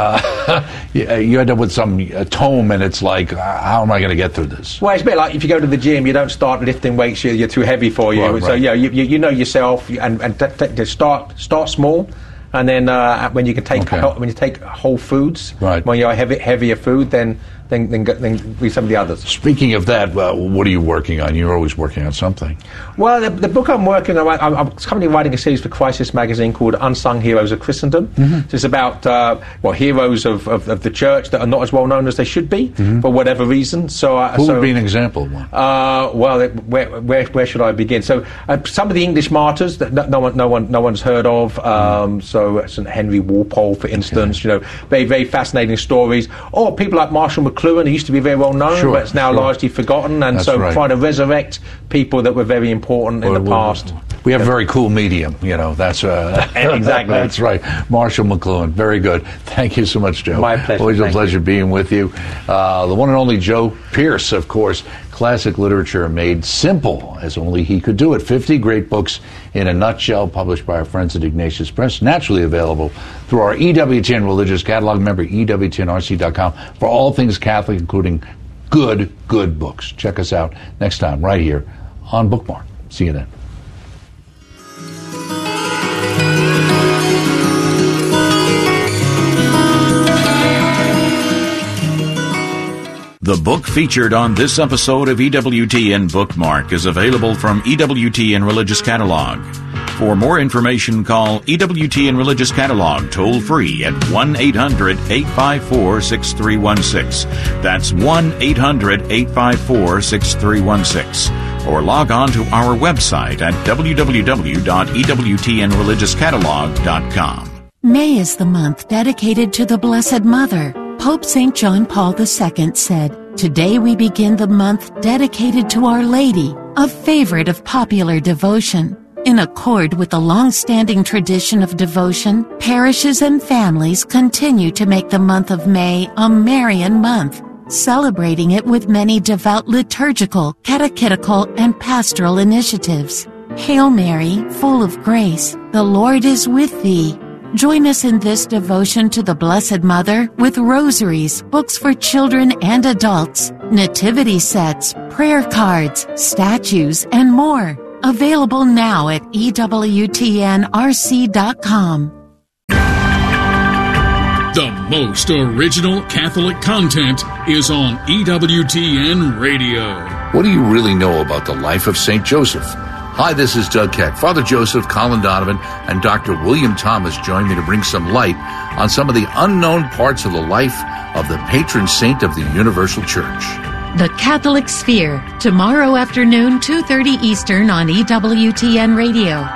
You end up with a tome, and it's like, how am I going to get through this? Well, it's a bit like if you go to the gym, you don't start lifting weights; you're too heavy for you. Right. So you know yourself, and start small. And then when you take whole foods, right, when you're heavier food, then read some of the others. Speaking of that, what are you working on? You're always working on something. Well, the book I'm working on, I'm currently writing a series for Crisis Magazine called Unsung Heroes of Christendom. So it's about heroes of the church that are not as well known as they should be for whatever reason. So who would be an example of one? Where should I begin? So some of the English martyrs that no one's heard of. So St. Henry Walpole, for instance. Very, very fascinating stories. Or people like Marshall McLuhan, who used to be very well known, but it's now largely forgotten. And trying to resurrect people that were very important in the past. We have a very cool medium, that's exactly. That's right. Marshall McLuhan. Very good. Thank you so much, Joe. My pleasure. Always a pleasure being with you. The one and only Joe Pierce, of course. Classic literature made simple as only he could do it. 50 great books in a nutshell, published by our friends at Ignatius Press, naturally available through our EWTN religious catalog. Remember, EWTNRC.com for all things Catholic, including good books. Check us out next time right here on Bookmark. See you then. The book featured on this episode of EWTN Bookmark is available from EWTN Religious Catalog. For more information, call EWTN Religious Catalog toll-free at 1-800-854-6316. That's 1-800-854-6316. Or log on to our website at www.ewtnreligiouscatalog.com. May is the month dedicated to the Blessed Mother. Pope St. John Paul II said, "Today we begin the month dedicated to Our Lady, a favorite of popular devotion." In accord with the long-standing tradition of devotion, parishes and families continue to make the month of May a Marian month, celebrating it with many devout liturgical, catechetical, and pastoral initiatives. Hail Mary, full of grace, the Lord is with thee. Join us in this devotion to the Blessed Mother with rosaries, books for children and adults, nativity sets, prayer cards, statues, and more. Available now at EWTNRC.com. The most original Catholic content is on EWTN Radio. What do you really know about the life of St. Joseph? Hi, this is Doug Keck. Father Joseph, Colin Donovan, and Dr. William Thomas join me to bring some light on some of the unknown parts of the life of the patron saint of the Universal Church. The Catholic Sphere, tomorrow afternoon, 2:30 Eastern on EWTN Radio.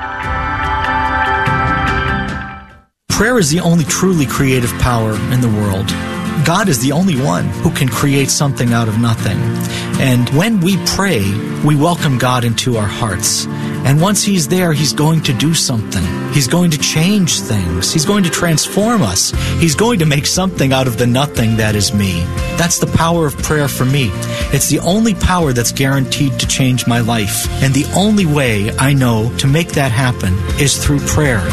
Prayer is the only truly creative power in the world. God is the only one who can create something out of nothing. And when we pray, we welcome God into our hearts. And once He's there, He's going to do something. He's going to change things. He's going to transform us. He's going to make something out of the nothing that is me. That's the power of prayer for me. It's the only power that's guaranteed to change my life. And the only way I know to make that happen is through prayer.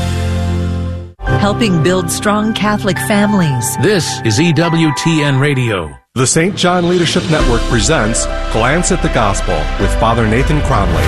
Helping build strong Catholic families. This is EWTN Radio. The St. John Leadership Network presents Glance at the Gospel with Father Nathan Cromley.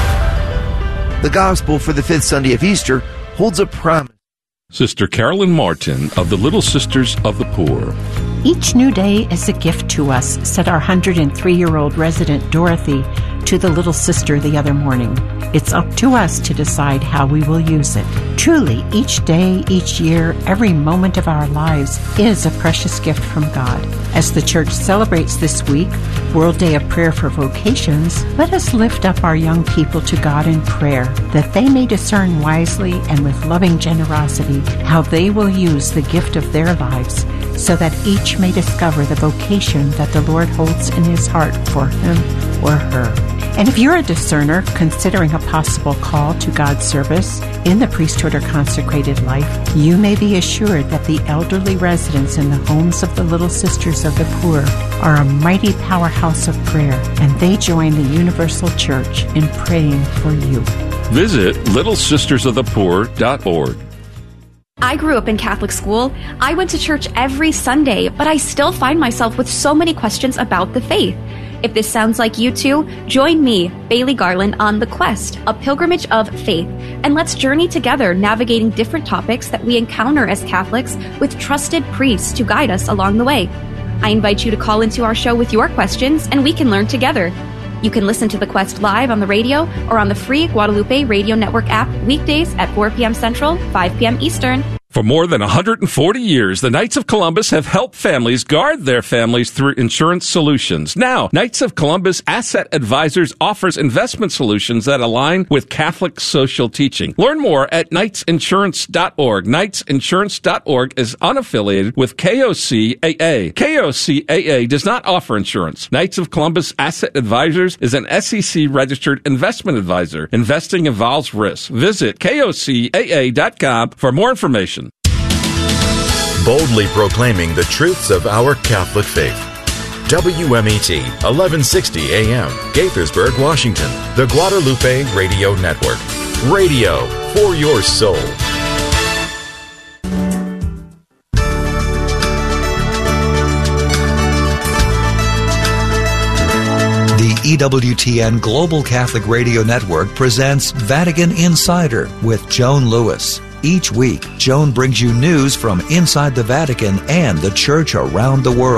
The Gospel for the fifth Sunday of Easter holds a promise. Sister Carolyn Martin of the Little Sisters of the Poor. Each new day is a gift to us, said our 103-year-old resident Dorothy to the little sister the other morning. It's up to us to decide how we will use it. Truly, each day, each year, every moment of our lives is a precious gift from God. As the Church celebrates this week, World Day of Prayer for Vocations, let us lift up our young people to God in prayer, that they may discern wisely and with loving generosity how they will use the gift of their lives, so that each may discover the vocation that the Lord holds in His heart for him or her. And if you're a discerner considering a possible call to God's service in the priesthood or consecrated life, you may be assured that the elderly residents in the homes of the Little Sisters of the Poor are a mighty powerhouse of prayer, and they join the Universal Church in praying for you. Visit littlesistersofthepoor.org. I grew up in Catholic school. I went to church every Sunday, but I still find myself with so many questions about the faith. If this sounds like you too, join me, Bailey Garland, on The Quest, a pilgrimage of faith, and let's journey together navigating different topics that we encounter as Catholics with trusted priests to guide us along the way. I invite you to call into our show with your questions, and we can learn together. You can listen to The Quest live on the radio or on the free Guadalupe Radio Network app weekdays at 4 p.m. Central, 5 p.m. Eastern. For more than 140 years, the Knights of Columbus have helped families guard their families through insurance solutions. Now, Knights of Columbus Asset Advisors offers investment solutions that align with Catholic social teaching. Learn more at knightsinsurance.org. Knightsinsurance.org is unaffiliated with KOCAA. KOCAA does not offer insurance. Knights of Columbus Asset Advisors is an SEC-registered investment advisor. Investing involves risk. Visit KOCAA.com for more information. Boldly proclaiming the truths of our Catholic faith. WMET, 1160 AM, Gaithersburg, Washington. The Guadalupe Radio Network. Radio for your soul. The EWTN Global Catholic Radio Network presents Vatican Insider with Joan Lewis. Each week, Joan brings you news from inside the Vatican and the Church around the world.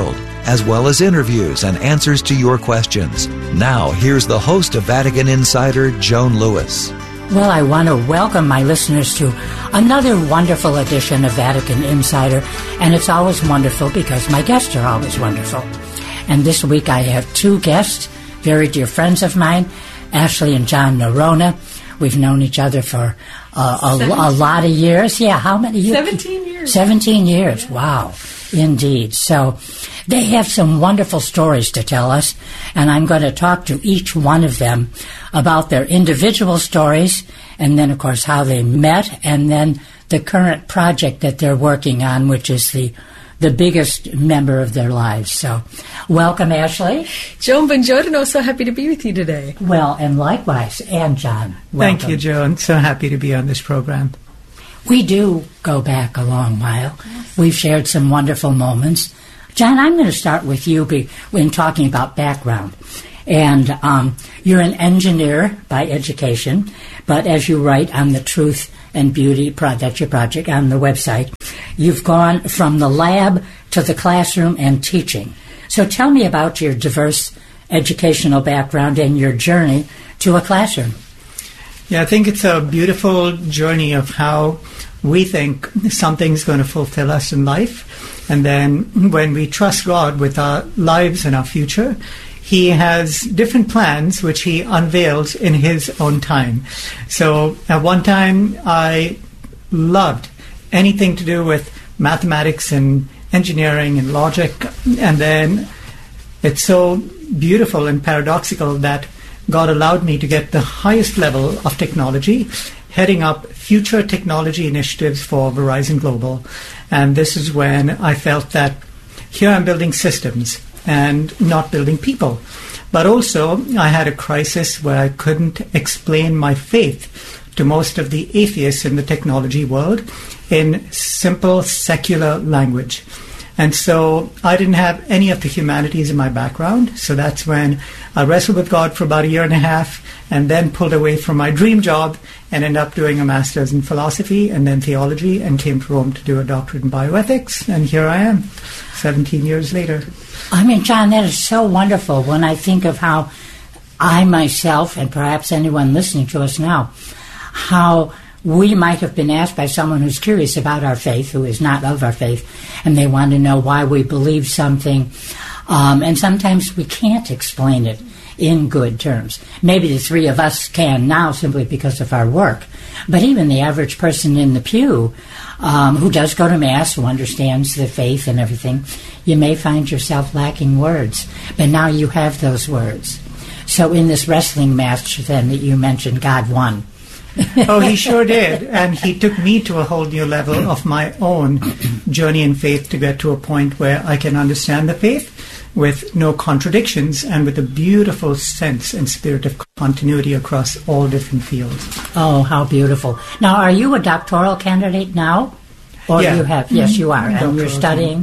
as well as interviews and answers to your questions. Now, here's the host of Vatican Insider, Joan Lewis. Well, I want to welcome my listeners to another wonderful edition of Vatican Insider, and it's always wonderful because my guests are always wonderful. And this week I have two guests, very dear friends of mine, Ashley and John Noronha. We've known each other for a lot of years. Yeah, how many years? 17 years. 17 years, wow, indeed. So they have some wonderful stories to tell us, and I'm going to talk to each one of them about their individual stories, and then, of course, how they met, and then the current project that they're working on, which is the biggest member of their lives. So, welcome, Ashley. Joan, buongiorno. So happy to be with you today. Well, and likewise. And John, welcome. Thank you, Joan. So happy to be on this program. We do go back a long while. We've shared some wonderful moments. John, I'm going to start with you when talking about background. And you're an engineer by education, but as you write on the Truth and Beauty Project, your project on the website, you've gone from the lab to the classroom and teaching. So tell me about your diverse educational background and your journey to a classroom. Yeah, I think it's a beautiful journey of how we think something's going to fulfill us in life. And then when we trust God with our lives and our future, He has different plans which He unveils in His own time. So at one time, I loved anything to do with mathematics and engineering and logic. And then it's so beautiful and paradoxical that God allowed me to get the highest level of technology, heading up future technology initiatives for Verizon Global. And this is when I felt that here I'm building systems and not building people. But also, I had a crisis where I couldn't explain my faith to most of the atheists in the technology world in simple secular language. And so I didn't have any of the humanities in my background. So that's when I wrestled with God for about a year and a half and then pulled away from my dream job and ended up doing a master's in philosophy and then theology and came to Rome to do a doctorate in bioethics. And here I am, 17 years later. I mean, John, that is so wonderful when I think of how I myself, and perhaps anyone listening to us now, how we might have been asked by someone who's curious about our faith, who is not of our faith, and they want to know why we believe something, and sometimes we can't explain it in good terms. Maybe the three of us can now simply because of our work, but even the average person in the pew who does go to Mass, who understands the faith and everything, you may find yourself lacking words, but now you have those words. So in this wrestling match then that you mentioned, God won. Oh, He sure did. And He took me to a whole new level of my own journey in faith to get to a point where I can understand the faith with no contradictions and with a beautiful sense and spirit of continuity across all different fields. Oh, how beautiful. Now, are you a doctoral candidate now? Or yeah. You have? Yes, you are. And you're studying?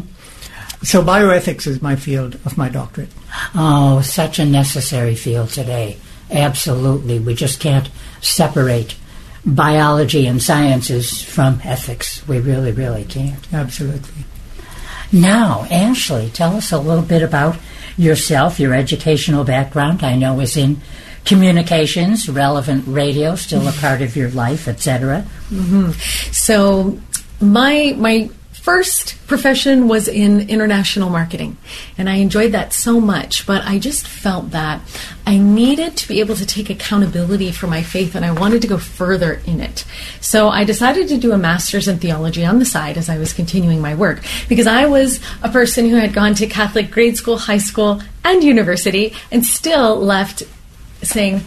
So bioethics is my field of my doctorate. Oh, such a necessary field today. Absolutely. We just can't separate biology and sciences from ethics. We really, really can't. Absolutely. Now, Ashley, tell us a little bit about yourself, your educational background. I know is in communications, relevant radio, still a part of your life, etc. Mm-hmm. So my first profession was in international marketing, and I enjoyed that so much, but I just felt that I needed to be able to take accountability for my faith, and I wanted to go further in it. So I decided to do a master's in theology on the side as I was continuing my work, because I was a person who had gone to Catholic grade school, high school, and university, and still left saying,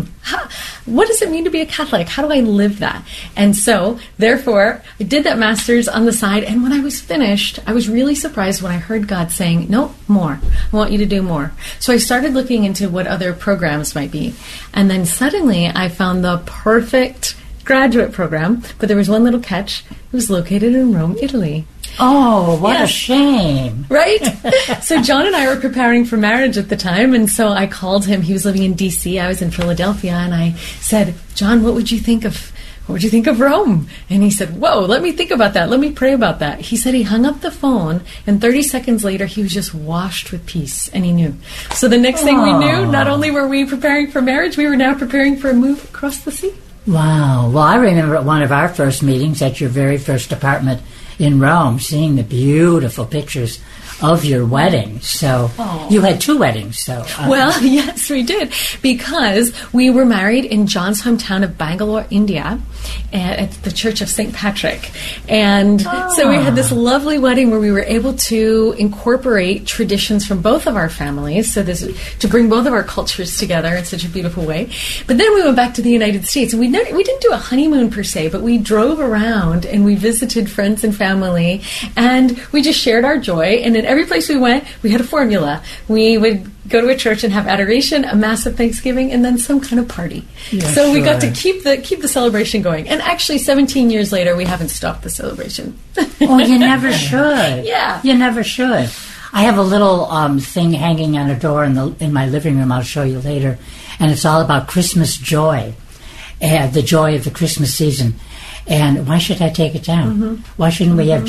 what does it mean to be a Catholic? How do I live that? And so, therefore, I did that master's on the side, and when I was finished, I was really surprised when I heard God saying, no, more. I want you to do more. So I started looking into what other programs might be. And then suddenly, I found the perfect graduate program, but there was one little catch. It was located in Rome, Italy. Oh, what a shame. Right? So John and I were preparing for marriage at the time, and so I called him. He was living in D.C., I was in Philadelphia, and I said, John, what would you think of what would you think of Rome? And he said, whoa, let me think about that. Let me pray about that. He said he hung up the phone, and 30 seconds later, he was just washed with peace, and he knew. So the next thing we knew, not only were we preparing for marriage, we were now preparing for a move across the sea. Wow. Well, I remember at one of our first meetings at your very first apartment in Rome, seeing the beautiful pictures of your wedding. So you had 2 weddings. So well, yes, we did, because we were married in John's hometown of Bangalore, India, at the Church of St. Patrick. And so we had this lovely wedding where we were able to incorporate traditions from both of our families, so to bring both of our cultures together in such a beautiful way. But then we went back to the United States, and we didn't do a honeymoon per se, but we drove around and we visited friends and family, and we just shared our joy. And in every place we went, we had a formula. We would go to a church and have adoration, a mass of Thanksgiving, and then some kind of party. Yeah, so we got to keep the celebration going. And actually, 17 years later, we haven't stopped the celebration. Oh, you never should. Yeah. You never should. I have a little thing hanging on a door in my living room I'll show you later, and it's all about Christmas joy, the joy of the Christmas season. And why should I take it down? Why shouldn't we have